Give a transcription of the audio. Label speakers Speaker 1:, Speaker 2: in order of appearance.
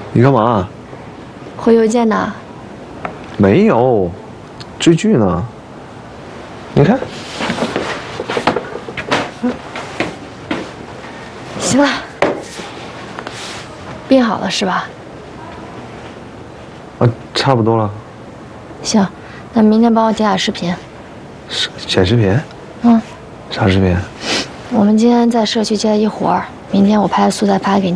Speaker 1: 你干嘛？
Speaker 2: 回邮件呢？
Speaker 1: 没有，追剧呢。你看，
Speaker 2: 行了，病好了是吧？
Speaker 1: 啊，差不多了。
Speaker 2: 行，那明天帮我剪点视频。
Speaker 1: 剪视频？
Speaker 2: 嗯。
Speaker 1: 啥视频？
Speaker 2: 我们今天在社区接了一活儿，明天我拍素材发给你。